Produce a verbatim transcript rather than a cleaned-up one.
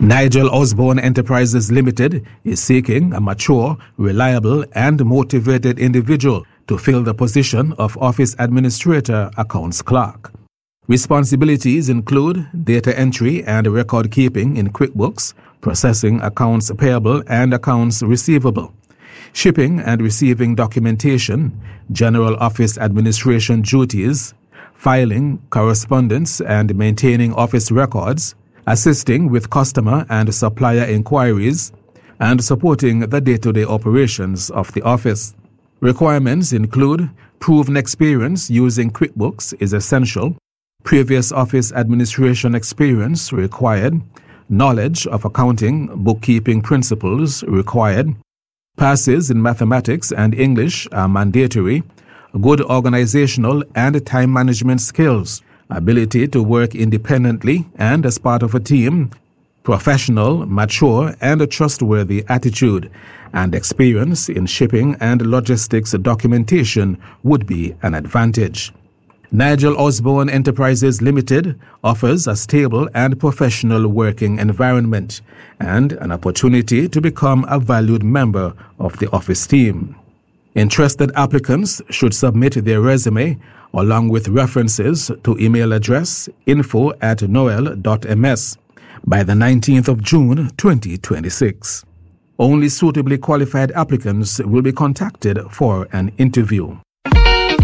Nigel Osborne Enterprises Limited is seeking a mature, reliable and motivated individual to fill the position of Office Administrator Accounts Clerk. Responsibilities include data entry and record keeping in QuickBooks, processing accounts payable and accounts receivable, shipping and receiving documentation, general office administration duties, filing, correspondence and maintaining office records, assisting with customer and supplier inquiries, and supporting the day-to-day operations of the office. Requirements include proven experience using QuickBooks is essential, previous office administration experience required, knowledge of accounting, bookkeeping principles required, passes in mathematics and English are mandatory, good organizational and time management skills, ability to work independently and as part of a team, professional, mature, and a trustworthy attitude, and experience in shipping and logistics documentation would be an advantage. Nigel Osborne Enterprises Limited offers a stable and professional working environment and an opportunity to become a valued member of the office team. Interested applicants should submit their resume along with references to email address info at noel dot m s by the nineteenth of June twenty twenty-six. Only suitably qualified applicants will be contacted for an interview.